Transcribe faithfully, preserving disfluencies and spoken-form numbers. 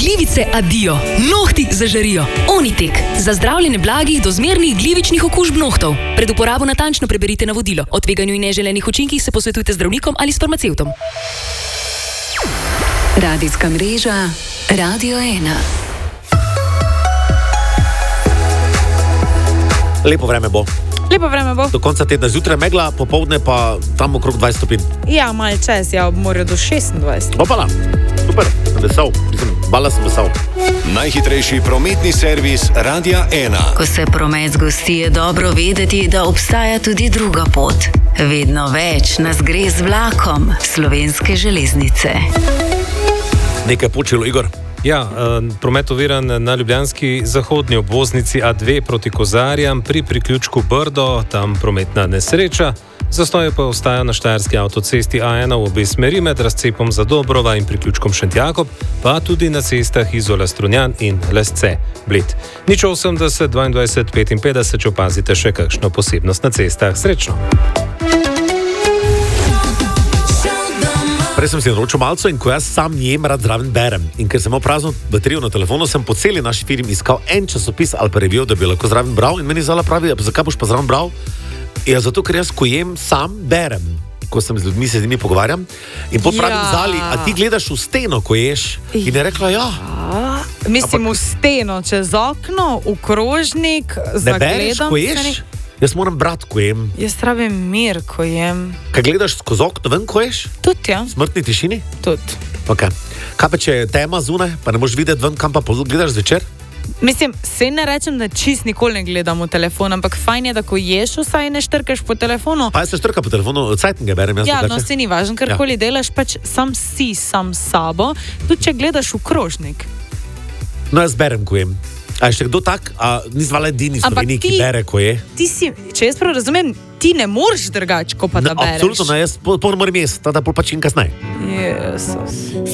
glivice adijo, nohti zažarijo. Onitek. Za zdravljenje blagih do zmernih glivičnih okužb nohtov. Pred uporabo natančno preberite navodilo. O tveganju in neželenih učinkih se posvetujte z zdravnikom ali s farmacevtom. Radijska mreža Radio ena. Lepo vreme bo. Lepo vreme bo. Do konca tedna zjutraj megla, popoldne pa tam okrog dvajset stopinj. Ja, malo čas, ja, ob morju do šestindvajset. Opala, super, vesel, mislim, bala sem vesel. Najhitrejši prometni servis Radia ena. Ko se promet zgosti, je dobro vedeti, da obstaja tudi druga pot. Vedno več nas gre z vlakom Slovenske železnice. Nekaj počelo, Igor. Ja, promet oviran na ljubljanski zahodni obvoznici A dve proti Kozarjam pri priključku Brdo, tam prometna nesreča. Zastoj pa ostaja na štajerski avtocesti A ena v obe smeri med razcepom Zadobrova in priključkom Šentjakob, pa tudi na cestah Izola Strunjan in Lesce Bled. Nič osemdeset, dvaindvajset, petinpetdeset, če opazite še kakšno posebnost na cestah. Srečno! Prej sem si naročil malco in ko jaz sam jem, rad zraven berem. In ker sem imel prazno baterijo na telefonu, sem po celi naši film iskal en časopis ali pa review, da bi lahko zraven bral. In meni zala pravi, zakaj boš pa zraven bral? Ja, zato ker jaz, ko jem, sam berem. Ko sem z ljudmi se z njimi pogovarjam. In pot pravim Ja. Zali, a ti gledaš v steno, ko ješ? In je rekla, ja. A, mislim, v steno, čez okno, v krožnik, Ne bereš, zagledam ko se ješ? nek- Jaz moram brati, ko jem. Jaz rabim mir, ko jem. Kaj gledaš skozi okno ven, ko ješ? Tudi, ja, V smrtni tišini? tudi. Okay. Kaj pa če je tema zunaj, pa ne moreš videti ven, kam pa gledaš zvečer? Mislim, se ne rečem, da čist nikoli ne gledam v telefon, ampak fajn je, da ko ješ, vsaj ne štrkaš po telefonu. Pa jaz se štrka po telefonu, cajtnega berem. Jaz Ja, drugače. no, se ni važno, karkoli ja. delaš, pač sam si, sam s sabo, tudi če gledaš v krožnik. No, jaz berem, ko jem. A je še kdo tak? A ni zvala edini v Ampak Sloveniji, ki ti- bere, ko je? Ti si, če jaz prav razumem, ti ne moreš drugače, ko pa da No, bereš. absolutno, ne, jaz pol, pol moram jesti, tada pol pač in kasneje. Jezus.